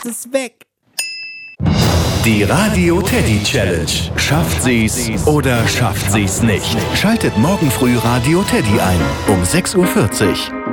ist es weg. Die Radio Teddy Challenge. Schafft sie's oder schafft sie's nicht? Schaltet morgen früh Radio Teddy ein um 6:40 Uhr.